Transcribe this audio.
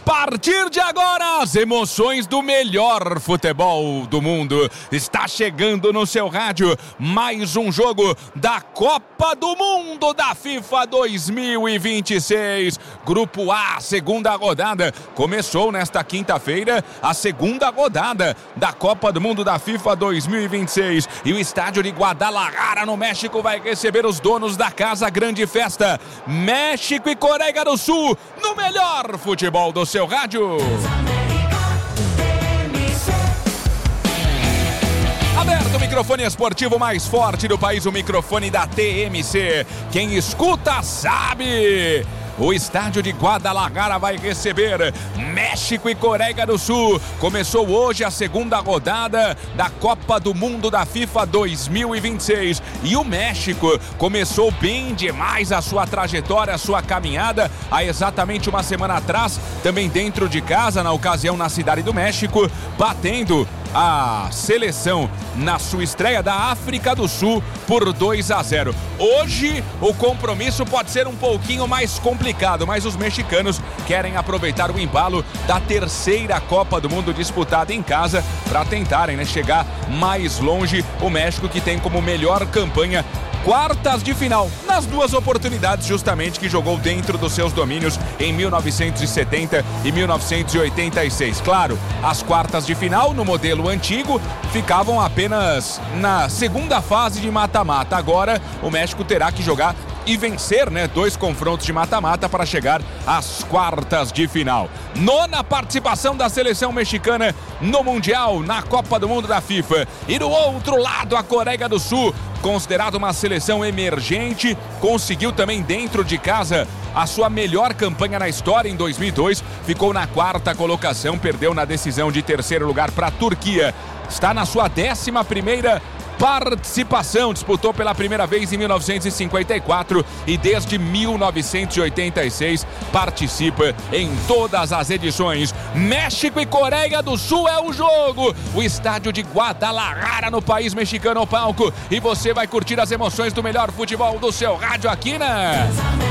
partir de agora, as emoções do melhor futebol do mundo. Está chegando no seu rádio mais um jogo da Copa do Mundo da FIFA 2026. Grupo A, segunda rodada. Começou nesta quinta-feira a segunda rodada da Copa do Mundo da FIFA 2026. E o estádio de Guadalajara, no México, vai receber os donos da casa. Grande festa. México e Coreia do Sul, no melhor futebol do seu rádio. Aberto o microfone esportivo mais forte do país, o microfone da TMC. Quem escuta sabe. O estádio de Guadalajara vai receber México e Coreia do Sul. Começou hoje a segunda rodada da Copa do Mundo da FIFA 2026. E o México começou bem demais a sua trajetória, a sua caminhada. Há exatamente uma semana atrás, também dentro de casa, na ocasião na Cidade do México, batendo a seleção na sua estreia da África do Sul por 2-0. Hoje o compromisso pode ser um pouquinho mais complicado, mas os mexicanos querem aproveitar o embalo da terceira Copa do Mundo disputada em casa para tentarem, chegar mais longe. O México, que tem como melhor campanha quartas de final, nas duas oportunidades justamente que jogou dentro dos seus domínios em 1970 e 1986. Claro, as quartas de final no modelo antigo ficavam apenas na segunda fase de mata-mata. Agora o México terá que jogar e vencer, dois confrontos de mata-mata para chegar às quartas de final. Nona participação da seleção mexicana no Mundial, na Copa do Mundo da FIFA. E do outro lado, a Coreia do Sul, considerada uma seleção emergente, conseguiu também dentro de casa a sua melhor campanha na história em 2002. Ficou na quarta colocação, perdeu na decisão de terceiro lugar para a Turquia. Está na sua 11ª participação, disputou pela primeira vez em 1954 e desde 1986 participa em todas as edições. México e Coreia do Sul é o jogo. O estádio de Guadalajara, no país mexicano, ao palco, e você vai curtir as emoções do melhor futebol do seu rádio aqui na